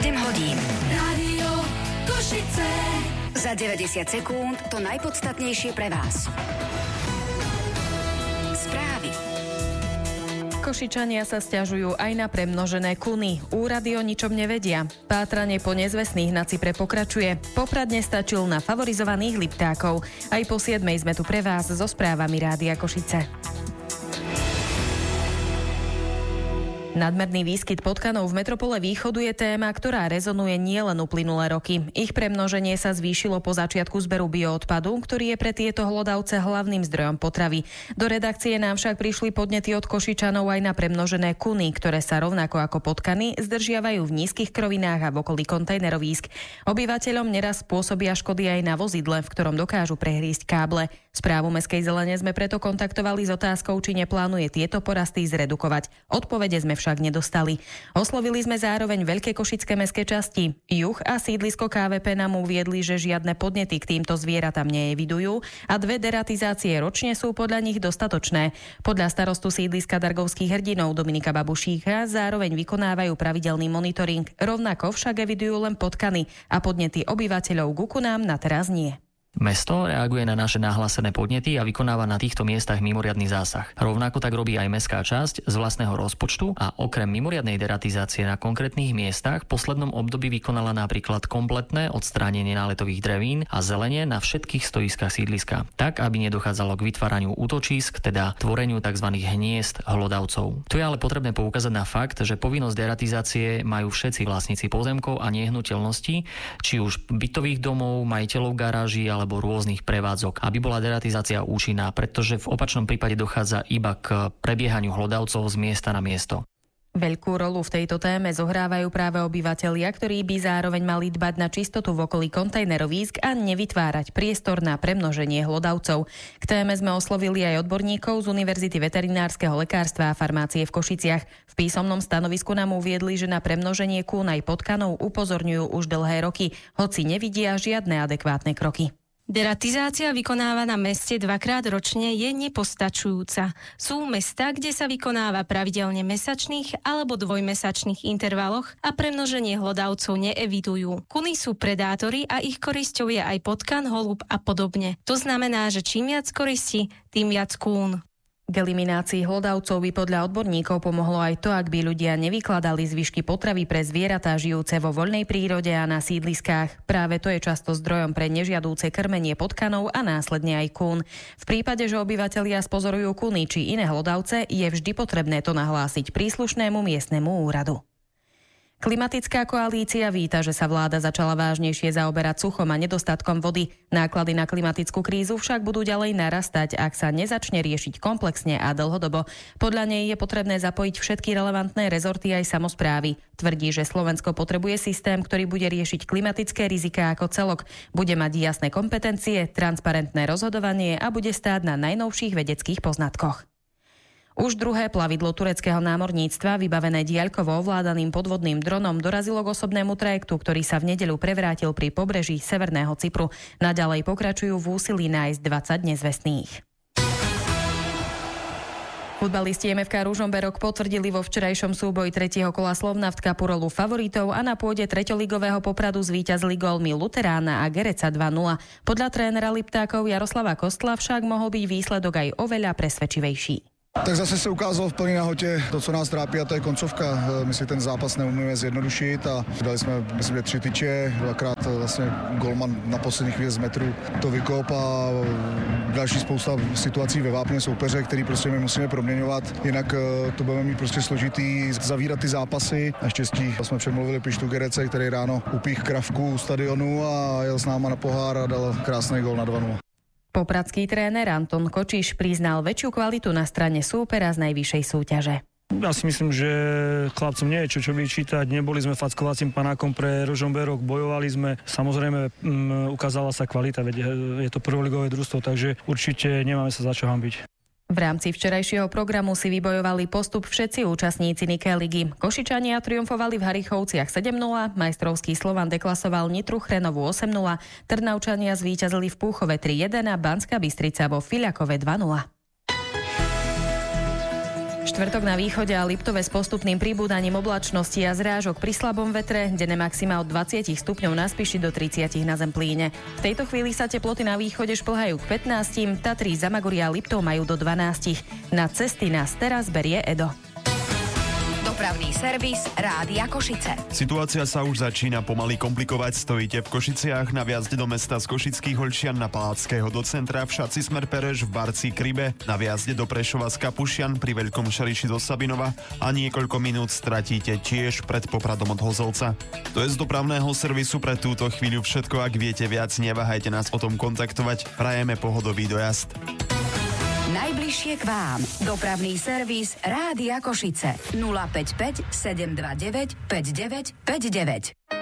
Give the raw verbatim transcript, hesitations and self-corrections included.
sedem hodín. Rádio Košice. Za deväťdesiat sekúnd to najpodstatnejšie pre vás. Správy. Košičania sa sťažujú aj na premnožené kuny. Úrady o ničom nevedia. Pátranie po nezvestných na Cypre pokračuje. Poprad nestačil na favorizovaných liptákov. Aj po siedmej sme tu pre vás so správami Rádia Košice. Nadmerný výskyt potkanov v metropole Východu je téma, ktorá rezonuje nielen uplynulé roky. Ich premnoženie sa zvýšilo po začiatku zberu bioodpadu, ktorý je pre tieto hlodavce hlavným zdrojom potravy. Do redakcie nám však prišli podnety od Košičanov aj na premnožené kuny, ktoré sa rovnako ako potkany zdržiavajú v nízkych krovinách a v okolí kontajnerovísk. Obyvateľom neraz spôsobia škody aj na vozidle, v ktorom dokážu prehrísť káble. Správu Mestskej zelene sme preto kontaktovali s otázkou, či neplánuje tieto porasty zredukovať. Odpovede sme však nedostali. Oslovili sme zároveň veľké košické mestské časti. Juh a sídlisko ká vé pé nám uviedli, že žiadne podnety k týmto zvieratám neevidujú a dve deratizácie ročne sú podľa nich dostatočné. Podľa starostu sídliska Dargovských hrdinov Dominika Babušíka zároveň vykonávajú pravidelný monitoring. Rovnako však evidujú len potkany a podnety obyvateľov k kunám na teraz nie. Mesto reaguje na naše nahlásené podnety a vykonáva na týchto miestach mimoriadny zásah. Rovnako tak robí aj mestská časť z vlastného rozpočtu a okrem mimoriadnej deratizácie na konkrétnych miestach v poslednom období vykonala napríklad kompletné odstránenie náletových drevín a zelenie na všetkých stojiskách sídliska, tak aby nedochádzalo k vytváraniu útočísk, teda tvoreniu tzv. Hniezd hlodavcov. Tu je ale potrebné poukázať na fakt, že povinnosť deratizácie majú všetci vlastníci pozemkov a nehnuteľností, či už bytových domov, majiteľov garáží ale alebo rôznych prevádzok, aby bola deratizácia účinná, pretože v opačnom prípade dochádza iba k prebiehaniu hlodavcov z miesta na miesto. Veľkú rolu v tejto téme zohrávajú práve obyvatelia, ktorí by zároveň mali dbať na čistotu v okolí kontajnerovísk a nevytvárať priestor na premnoženie hlodavcov. K téme sme oslovili aj odborníkov z Univerzity veterinárskeho lekárstva a farmácie v Košiciach. V písomnom stanovisku nám uviedli, že na premnoženie kún aj potkanov upozorňujú už dlhé roky, hoci nevidia žiadne adekvátne kroky. Deratizácia vykonávaná v meste dvakrát ročne je nepostačujúca. Sú mestá, kde sa vykonáva pravidelne mesačných alebo dvojmesačných intervaloch a premnoženie hlodavcov neevidujú. Kuny sú predátori a ich korisťou je aj potkan, holub a podobne. To znamená, že čím viac koristi, tým viac kún. K eliminácii hlodavcov by podľa odborníkov pomohlo aj to, ak by ľudia nevykladali zvyšky potravy pre zvieratá žijúce vo voľnej prírode a na sídliskách. Práve to je často zdrojom pre nežiadúce krmenie potkanov a následne aj kún. V prípade, že obyvatelia spozorujú kuny či iné hlodavce, je vždy potrebné to nahlásiť príslušnému miestnemu úradu. Klimatická koalícia víta, že sa vláda začala vážnejšie zaoberať suchom a nedostatkom vody. Náklady na klimatickú krízu však budú ďalej narastať, ak sa nezačne riešiť komplexne a dlhodobo. Podľa nej je potrebné zapojiť všetky relevantné rezorty aj samosprávy. Tvrdí, že Slovensko potrebuje systém, ktorý bude riešiť klimatické riziká ako celok, bude mať jasné kompetencie, transparentné rozhodovanie a bude stáť na najnovších vedeckých poznatkoch. Už druhé plavidlo tureckého námorníctva, vybavené diaľkovo ovládaným podvodným dronom, dorazilo k osobnému trajektu, ktorý sa v nedeľu prevrátil pri pobreží severného Cypru. Naďalej pokračujú v úsilí nájsť dvadsať nezvestných. Futbalisti em ef ká Ružomberok potvrdili vo včerajšom súboji tretieho kola Slovnaft Cupu rolu favoritov a na pôde treťoligového Popradu zvíťazili gólmi Luterána a Gereca dva nula. Podľa trénera Liptákov Jaroslava Kostla však mohol byť výsledok aj oveľa presvedčivejší. Tak zase se ukázalo v plné nahotě to, co nás trápí, a to je koncovka. My si ten zápas neumíme zjednodušit a dali jsme, myslím, tři tyče, dvakrát vlastně golman na posledních chvíli z metru to vykop a další spousta situací ve vápně soupeře, který prostě my musíme proměňovat. Jinak to budeme mít prostě složitý zavírat ty zápasy. Naštěstí jsme přemluvili Pištu Gerece, který ráno upích kravku u stadionu a jel s náma na pohár a dal krásný gól na dva nula. Popradský tréner Anton Kočiš priznal väčšiu kvalitu na strane súpera z najvyššej súťaže. Ja si myslím, že chlapcom nie je čo, čo vyčítať. Neboli sme fackovacím panákom pre Ružomberok, bojovali sme. Samozrejme, um, ukázala sa kvalita, veď je to prvoligové družstvo, takže určite nemáme sa za čo hanbiť. V rámci včerajšieho programu si vybojovali postup všetci účastníci Niké ligy. Košičania triumfovali v Harichovciach sedem nula, majstrovský Slovan deklasoval Nitru Chrenovu osem nula, Trnavčania zvíťazili v Púchove tri jeden a Banská Bystrica vo Fiľakove dva nula. Štvrtok na východe a Liptove s postupným pribúdaním oblačnosti a zrážok pri slabom vetre, denné maxima od dvadsať stupňov na Spiši do tridsať na Zemplíne. V tejto chvíli sa teploty na východe šplhajú k pätnástim, Tatry, Zamagoria a Liptov majú do dvanásť. Na cesty nás teraz berie Edo. Dopravný servis Rádia Košice. Situácia sa už začína pomaly komplikovať. Stojíte v Košiciach na vjazde do mesta z Košických Hoľčian na Palackého do centra, v Šaci smer Pereš, v Barci Krybe, na vjazde do Prešova z Kapušian, pri Veľkom Šariši do Sabinova a niekoľko minút stratíte tiež pred Popradom od Hozolca. To je z dopravného servisu pre túto chvíľu všetko. Ak viete viac, neváhajte nás o tom kontaktovať. Prajeme pohodový dojazd. Najbližšie k vám. Dopravný servis Rádia Košice. nula päť päť sedem dva deväť päť deväť päť deväť.